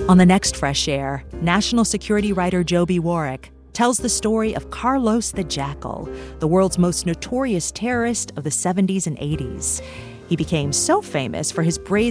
On the next Fresh Air, national security writer Joby Warrick tells the story of Carlos the Jackal, the world's most notorious terrorist of the 70s and 80s. He became so famous for his brazen